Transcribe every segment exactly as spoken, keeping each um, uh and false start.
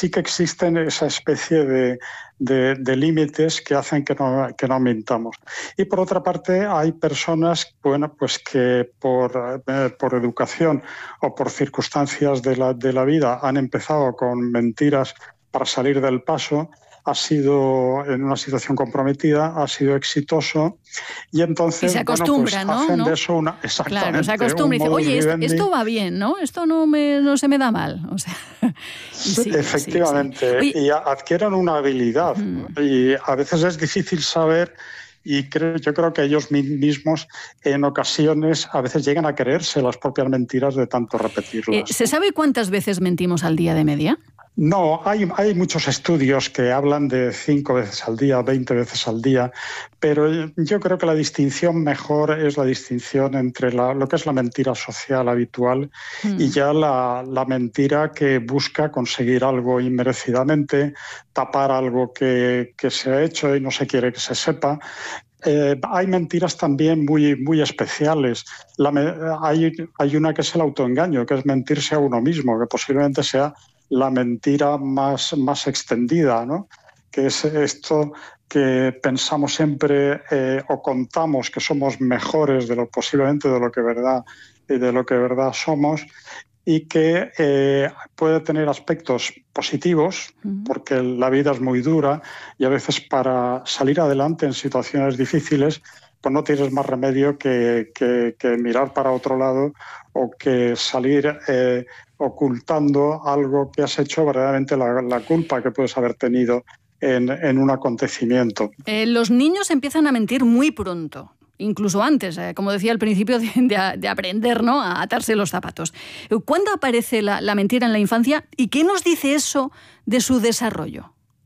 sí que existen esa especie de, de, de límites que hacen que no, que no mintamos. Y por otra parte, hay personas, bueno, pues que por, eh, por educación o por circunstancias de la, de la vida han empezado con mentiras para salir del paso, ha sido en una situación comprometida, ha sido exitoso y entonces y se acostumbra, bueno, pues ¿no? hacen ¿no? de eso una exactamente. Claro, se acostumbra y dice, oye, esto, esto va bien, ¿no? Esto no, me, no se me da mal. O sea, sí, efectivamente, sí, sí. y adquieren una habilidad hmm. y a veces es difícil saber. Y creo, yo creo que ellos mismos en ocasiones a veces llegan a creerse las propias mentiras de tanto repetirlas. Eh, ¿Se sabe cuántas veces mentimos al día de media? No, hay, hay muchos estudios que hablan de cinco veces al día, veinte veces al día, pero yo creo que la distinción mejor es la distinción entre la, lo que es la mentira social habitual mm. y ya la, la mentira que busca conseguir algo inmerecidamente, tapar algo que, que se ha hecho y no se quiere que se sepa. Eh, hay mentiras también muy, muy especiales. La, hay, hay una que es el autoengaño, que es mentirse a uno mismo, que posiblemente sea la mentira más, más extendida, ¿no? Que es esto que pensamos siempre eh, o contamos que somos mejores de lo posiblemente de lo que verdad, de lo que verdad somos y que eh, puede tener aspectos positivos uh-huh. porque la vida es muy dura y a veces para salir adelante en situaciones difíciles pues no tienes más remedio que, que, que mirar para otro lado o que salir eh, ocultando algo que has hecho, verdaderamente la, la culpa que puedes haber tenido en, en un acontecimiento. Eh, los niños empiezan a mentir muy pronto, incluso antes, eh, como decía al principio, de, de, de aprender, ¿no?, a atarse los zapatos. ¿Cuándo aparece la, la mentira en la infancia y qué nos dice eso de su desarrollo?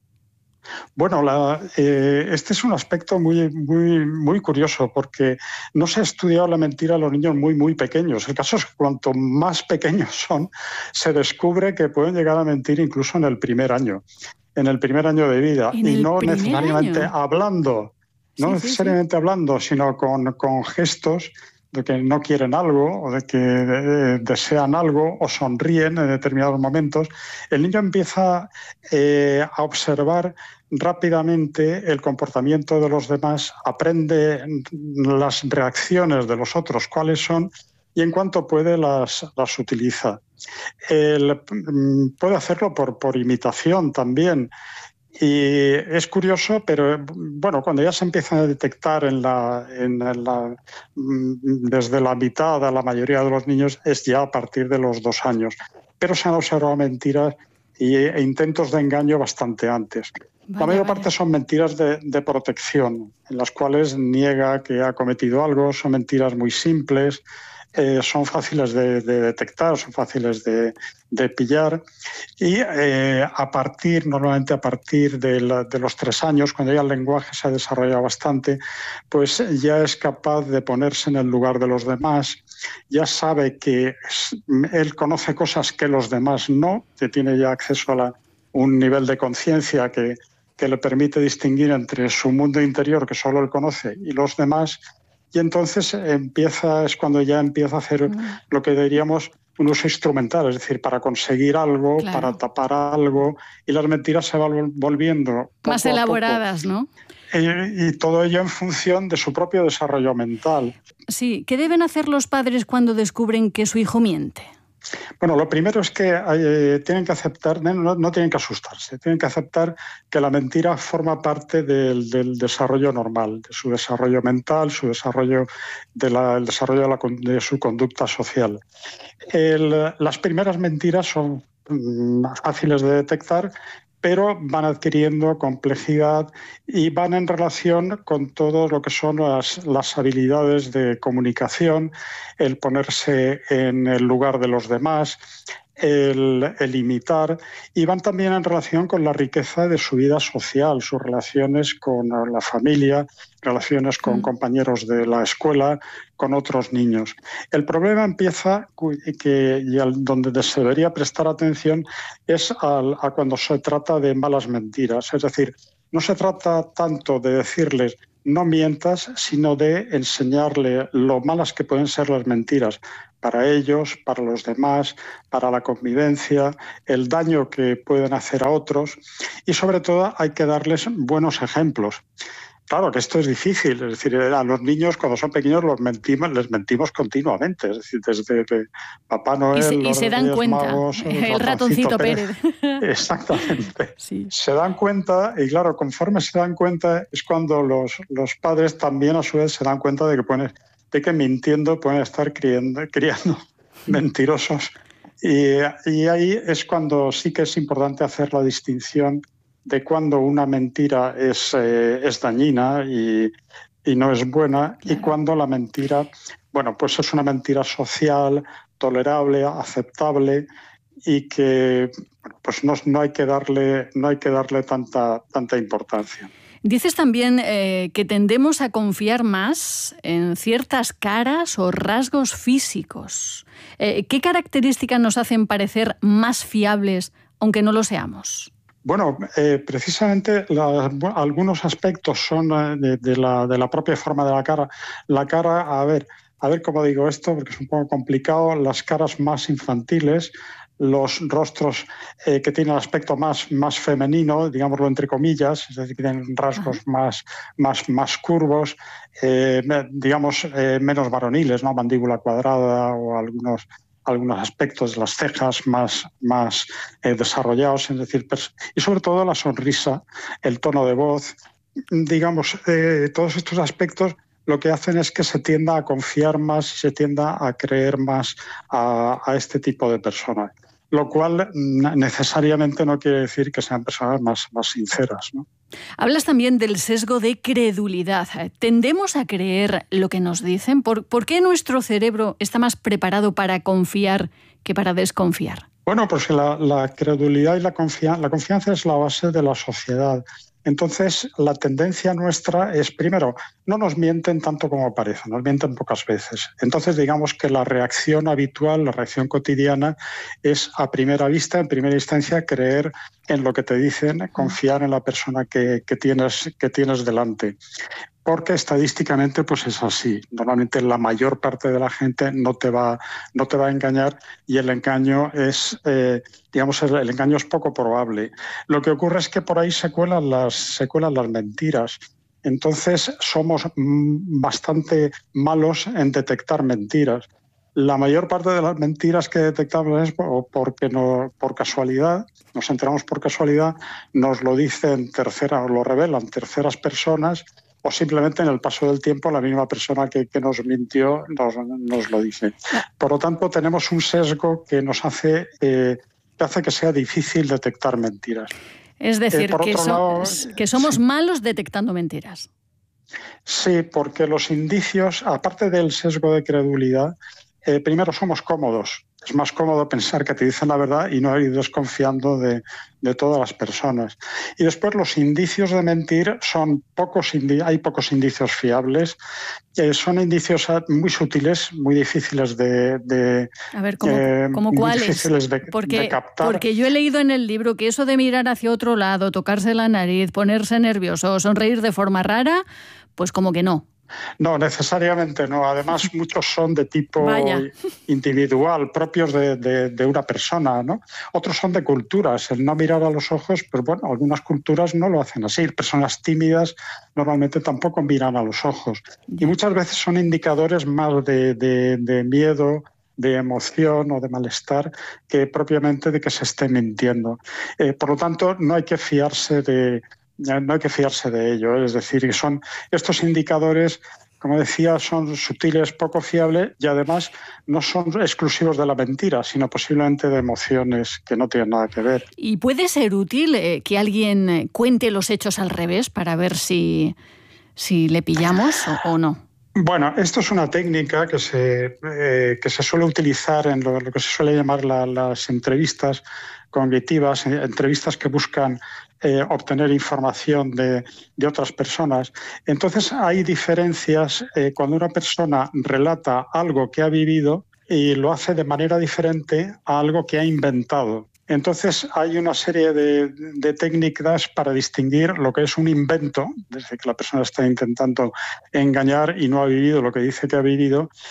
Bueno, la, eh, este es un aspecto muy, muy, muy curioso porque no se ha estudiado la mentira a los niños muy, muy pequeños. El caso es que cuanto más pequeños son, se descubre que pueden llegar a mentir incluso en el primer año, en el primer año de vida y no necesariamente año? hablando, no sí, necesariamente sí, sí. hablando, sino con, con gestos de que no quieren algo o de que eh, desean algo o sonríen en determinados momentos. El niño empieza eh, a observar rápidamente el comportamiento de los demás, aprende las reacciones de los otros, cuáles son, y en cuanto puede las, las utiliza. El, puede hacerlo por, por imitación también. Y es curioso, pero bueno, cuando ya se empieza a detectar en la, en la, desde la mitad a la mayoría de los niños es ya a partir de los dos años. Pero se han observado mentiras e intentos de engaño bastante antes. Vale, la mayor vale. parte son mentiras de, de protección, en las cuales niega que ha cometido algo, son mentiras muy simples, eh, son fáciles de, de detectar, son fáciles de, de pillar y eh, a partir, normalmente a partir de, la, de los tres años, cuando ya el lenguaje se ha desarrollado bastante, pues ya es capaz de ponerse en el lugar de los demás, ya sabe que él conoce cosas que los demás no, que tiene ya acceso a la, un nivel de conciencia que, que le permite distinguir entre su mundo interior, que solo él conoce, y los demás. Y entonces empieza, es cuando ya empieza a hacer lo que diríamos un uso instrumental, es decir, para conseguir algo, claro. para tapar algo, y las mentiras se van volviendo más elaboradas, poco, ¿no? Y, y todo ello en función de su propio desarrollo mental. Sí, ¿qué deben hacer los padres cuando descubren que su hijo miente? Bueno, lo primero es que eh, tienen que aceptar, no, no tienen que asustarse, tienen que aceptar que la mentira forma parte del, del desarrollo normal, de su desarrollo mental, su desarrollo de la, el desarrollo de, la, de su conducta social. El, las primeras mentiras son mm, fáciles de detectar, pero van adquiriendo complejidad y van en relación con todo lo que son las, las habilidades de comunicación, el ponerse en el lugar de los demás, el, el imitar, y van también en relación con la riqueza de su vida social, sus relaciones con la familia, relaciones con mm. compañeros de la escuela, con otros niños. El problema empieza, que, y al, donde se debería prestar atención, es al, a cuando se trata de malas mentiras. Es decir, no se trata tanto de decirles no mientas, sino de enseñarle lo malas que pueden ser las mentiras, para ellos, para los demás, para la convivencia, el daño que pueden hacer a otros y sobre todo hay que darles buenos ejemplos. Claro que esto es difícil, es decir, a los niños cuando son pequeños los mentimos, les mentimos continuamente, es decir, desde que Papá Noel, y se, y los se dan Reyes cuenta, Magos, el, el ratoncito Pérez. Pérez. Exactamente. Sí. Se dan cuenta y claro, conforme se dan cuenta es cuando los, los padres también a su vez se dan cuenta de que, pueden, de que mintiendo pueden estar criando, criando mentirosos. Y, y ahí es cuando sí que es importante hacer la distinción de cuando una mentira es, eh, es dañina y, y no es buena, claro. Y cuando la mentira, bueno, pues es una mentira social, tolerable, aceptable y que pues no, no hay que darle, no hay que darle tanta, tanta importancia. Dices también eh, que tendemos a confiar más en ciertas caras o rasgos físicos. Eh, ¿Qué características nos hacen parecer más fiables, aunque no lo seamos? Bueno, eh, precisamente la, algunos aspectos son de, de, la, de la propia forma de la cara. La cara, a ver, a ver cómo digo esto, porque es un poco complicado, las caras más infantiles, los rostros eh, que tienen aspecto más, más femenino, digámoslo entre comillas, es decir, que tienen rasgos uh-huh. más, más, más curvos, eh, digamos, eh, menos varoniles, ¿no? Mandíbula cuadrada o algunos... algunos aspectos de las cejas más, más eh, desarrollados, es decir, y sobre todo la sonrisa, el tono de voz, digamos, eh, todos estos aspectos lo que hacen es que se tienda a confiar más y se tienda a creer más a, a este tipo de personas, lo cual necesariamente no quiere decir que sean personas más, más sinceras, ¿no? Hablas también del sesgo de credulidad. ¿Tendemos a creer lo que nos dicen? ¿Por, ¿Por qué nuestro cerebro está más preparado para confiar que para desconfiar? Bueno, pues la, la credulidad y la confianza, la confianza es la base de la sociedad. Entonces, la tendencia nuestra es, primero, no nos mienten tanto como parece, nos mienten pocas veces. Entonces, digamos que la reacción habitual, la reacción cotidiana, es a primera vista, en primera instancia, creer en lo que te dicen, confiar en la persona que, que, tienes, que tienes delante. Porque estadísticamente pues es así. Normalmente la mayor parte de la gente no te va, no te va a engañar y el engaño es, eh, digamos, el, el engaño es poco probable. Lo que ocurre es que por ahí se cuelan las, se cuelan las mentiras. Entonces somos bastante malos en detectar mentiras. La mayor parte de las mentiras que detectamos es porque no, por casualidad, nos enteramos por casualidad, nos lo dicen terceras, lo revelan terceras personas, o simplemente en el paso del tiempo la misma persona que, que nos mintió nos, nos lo dice. Por lo tanto, tenemos un sesgo que nos hace, eh, que hace que sea difícil detectar mentiras. Es decir, eh, que, so, lado, que somos sí. malos detectando mentiras. Sí, porque los indicios, aparte del sesgo de credulidad, eh, primero somos cómodos. Es más cómodo pensar que te dicen la verdad y no ir desconfiando de, de todas las personas. Y después los indicios de mentir son pocos, hay pocos indicios fiables. Eh, son indicios muy sutiles, muy difíciles de, de A ver, ¿cómo, eh, ¿cómo cuáles? Difíciles de, porque, de captar. Porque yo he leído en el libro que eso de mirar hacia otro lado, tocarse la nariz, ponerse nervioso, sonreír de forma rara, pues como que no. No, necesariamente no. Además, muchos son de tipo Vaya. individual, propios de, de, de una persona, ¿no? Otros son de culturas. El no mirar a los ojos, pues bueno, algunas culturas no lo hacen así. Personas tímidas normalmente tampoco miran a los ojos. Y muchas veces son indicadores más de, de, de miedo, de emoción o de malestar que propiamente de que se esté mintiendo. Eh, por lo tanto, no hay que fiarse de... No hay que fiarse de ello, es decir, que son estos indicadores, como decía, son sutiles, poco fiables y además no son exclusivos de la mentira, sino posiblemente de emociones que no tienen nada que ver. ¿Y puede ser útil eh, que alguien cuente los hechos al revés para ver si, si le pillamos o, o no? Bueno, esto es una técnica que se, eh, que se suele utilizar en lo, lo que se suele llamar la, las entrevistas cognitivas, entrevistas que buscan eh, obtener información de, de otras personas. Entonces hay diferencias eh, cuando una persona relata algo que ha vivido y lo hace de manera diferente a algo que ha inventado. Entonces hay una serie de, de técnicas para distinguir lo que es un invento, desde que la persona está intentando engañar y no ha vivido lo que dice que ha vivido,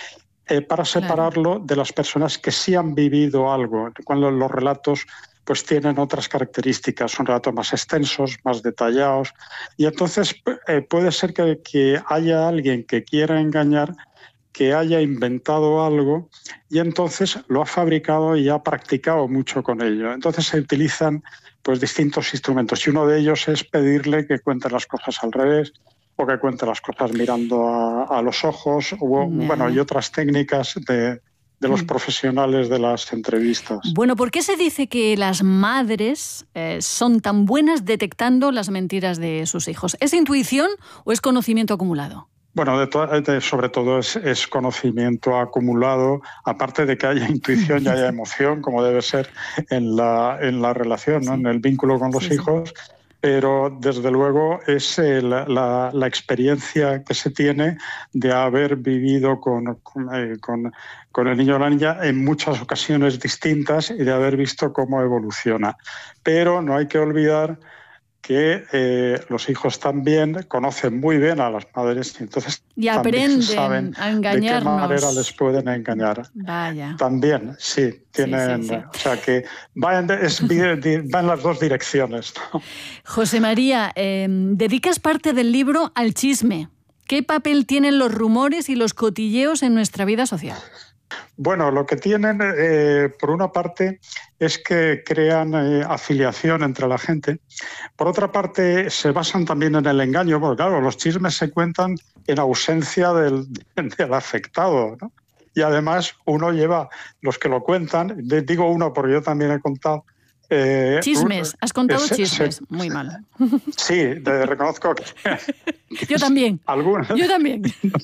eh, para separarlo claro. de las personas que sí han vivido algo, cuando los relatos pues tienen otras características, son relatos más extensos, más detallados, y entonces eh, puede ser que, que haya alguien que quiera engañar, que haya inventado algo y entonces lo ha fabricado y ha practicado mucho con ello. Entonces se utilizan pues distintos instrumentos y uno de ellos es pedirle que cuente las cosas al revés o que cuente las cosas mirando a, a los ojos o, yeah. bueno, y otras técnicas de, de los profesionales de las entrevistas. Bueno, ¿por qué se dice que las madres eh, son tan buenas detectando las mentiras de sus hijos? ¿Es intuición o es conocimiento acumulado? Bueno, de to- de, sobre todo es, es conocimiento acumulado, aparte de que haya intuición y haya emoción, como debe ser en la, en la relación, ¿no? Sí. En el vínculo con los sí, hijos, sí. Pero desde luego es eh, la, la, la experiencia que se tiene de haber vivido con, con, eh, con, con el niño o la niña en muchas ocasiones distintas y de haber visto cómo evoluciona. Pero no hay que olvidar que eh, los hijos también conocen muy bien a las madres y entonces y aprenden saben a engañarnos. De qué manera les pueden engañar. Vaya. También, sí, tienen, sí, sí, sí. O sea que va en, es, va en las dos direcciones, ¿no? José María, eh, dedicas parte del libro al chisme. ¿Qué papel tienen los rumores y los cotilleos en nuestra vida social? Bueno, lo que tienen, eh, por una parte, es que crean eh, afiliación entre la gente. Por otra parte, se basan también en el engaño, porque claro, los chismes se cuentan en ausencia del, del afectado, ¿no? Y además uno lleva, los que lo cuentan, digo uno porque yo también he contado, Eh, chismes, has contado ese, chismes, ese, muy mal. Sí, te reconozco que... Yo también, algunas. yo también.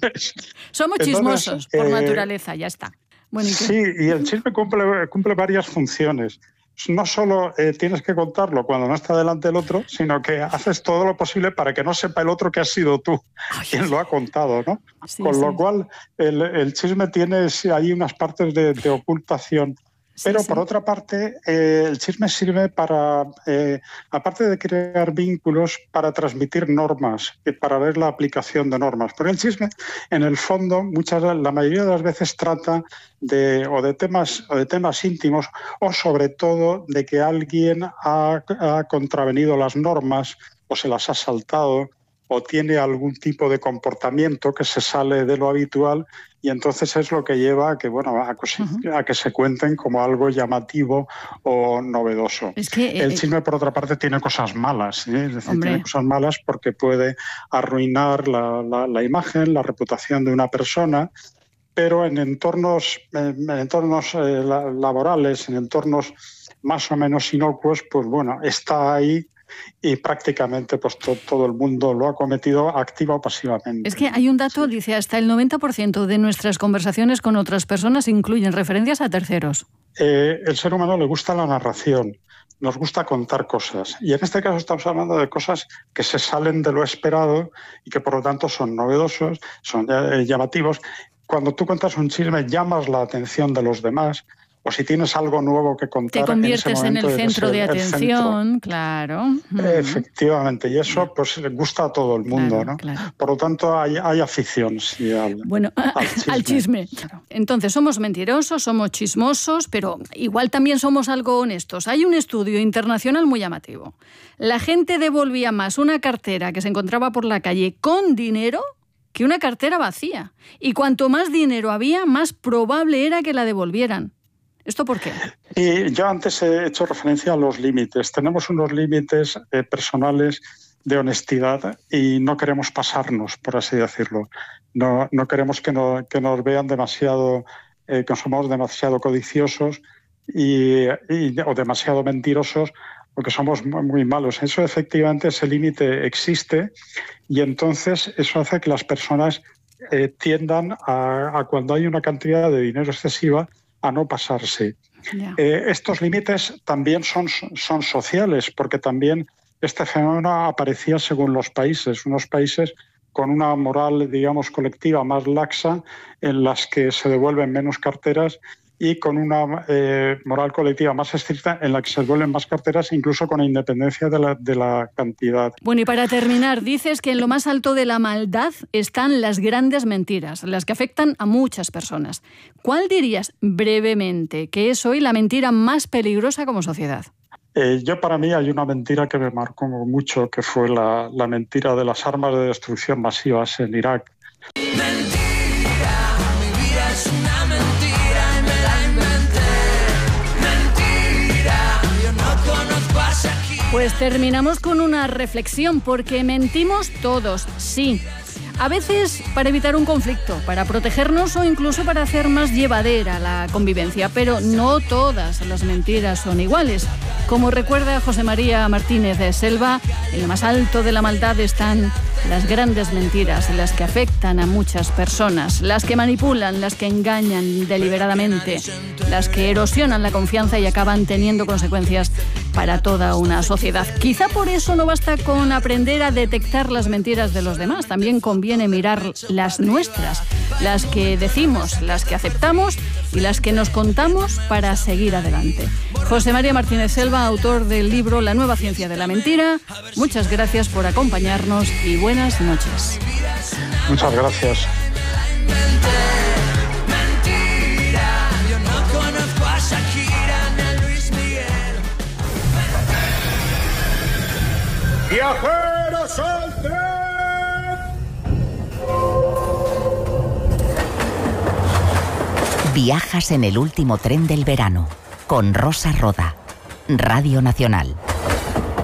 Somos chismosos Entonces, por eh, naturaleza, ya está. Bueno, ¿y sí, y el chisme cumple, cumple varias funciones. No solo eh, tienes que contarlo cuando no está delante el otro, sino que haces todo lo posible para que no sepa el otro que has sido tú Ay, quien lo ha contado, ¿no? Sí, Con sí. lo cual, el, el chisme tiene ahí unas partes de, de ocultación. Pero, sí, sí. Por otra parte, eh, el chisme sirve para, eh, aparte de crear vínculos, para transmitir normas, eh, para ver la aplicación de normas. Porque el chisme, en el fondo, muchas, la mayoría de las veces trata de, o de temas, o de temas íntimos, o sobre todo de que alguien ha, ha contravenido las normas o se las ha saltado, o tiene algún tipo de comportamiento que se sale de lo habitual y entonces es lo que lleva a que, bueno, a, uh-huh. a que se cuenten como algo llamativo o novedoso. Es que, eh, el chisme, por otra parte, tiene cosas malas, ¿eh? Es decir, hombre. tiene cosas malas porque puede arruinar la, la, la imagen, la reputación de una persona, pero en entornos, en entornos eh, laborales, en entornos más o menos inocuos, pues bueno, está ahí y prácticamente pues to, todo el mundo lo ha cometido activa o pasivamente. Es que hay un dato, dice, hasta el noventa por ciento de nuestras conversaciones con otras personas incluyen referencias a terceros. Eh, el ser humano le gusta la narración, nos gusta contar cosas y en este caso estamos hablando de cosas que se salen de lo esperado y que por lo tanto son novedosos, son eh, llamativos. Cuando tú cuentas un chisme llamas la atención de los demás. O si tienes algo nuevo que contar. Te conviertes en, ese en el centro de atención, centro. Claro. Efectivamente, y eso pues le gusta a todo el mundo, claro, ¿no? Claro. Por lo tanto, hay, hay afición sí, al, bueno, al chisme. Al chisme. Entonces, somos mentirosos, somos chismosos, pero igual también somos algo honestos. Hay un estudio internacional muy llamativo. La gente devolvía más una cartera que se encontraba por la calle con dinero que una cartera vacía. Y cuanto más dinero había, más probable era que la devolvieran. ¿Esto por qué? Y yo antes he hecho referencia a los límites. Tenemos unos límites eh, personales de honestidad y no queremos pasarnos, por así decirlo. No, no queremos que, no, que nos vean demasiado, eh, que somos demasiado codiciosos y, y, o demasiado mentirosos porque somos muy malos. Eso efectivamente, ese límite existe y entonces eso hace que las personas eh, tiendan a, a cuando hay una cantidad de dinero excesiva a no pasarse. Yeah. Eh, estos límites también son, son sociales, porque también este fenómeno aparecía según los países, unos países con una moral, digamos, colectiva más laxa, en las que se devuelven menos carteras y con una eh, moral colectiva más estricta en la que se duelen más carteras, incluso con independencia de la, de la cantidad. Bueno, y para terminar, dices que en lo más alto de la maldad están las grandes mentiras, las que afectan a muchas personas. ¿Cuál dirías brevemente que es hoy la mentira más peligrosa como sociedad? Eh, yo para mí hay una mentira que me marcó mucho, que fue la, la mentira de las armas de destrucción masivas en Irak. Mentira, mi vida es una mentira y me la inventé. Mentira, yo no conozco a Shakira. Pues terminamos con una reflexión, porque mentimos todos, sí. A veces para evitar un conflicto, para protegernos o incluso para hacer más llevadera la convivencia, pero no todas las mentiras son iguales. Como recuerda José María Martínez de Selva, en lo más alto de la maldad están las grandes mentiras, las que afectan a muchas personas, las que manipulan, las que engañan deliberadamente, las que erosionan la confianza y acaban teniendo consecuencias para toda una sociedad. Quizá por eso no basta con aprender a detectar las mentiras de los demás, también conviene mirar las nuestras, las que decimos, las que aceptamos y las que nos contamos para seguir adelante. José María Martínez Selva, autor del libro La nueva ciencia de la mentira, muchas gracias por acompañarnos y buenas noches. Muchas gracias. Mentira, yo no conozco a Shakira ni a Luis Miguel. ¡Viajeros al tren! Viajas en el último tren del verano con Rosa Roda, Radio Nacional.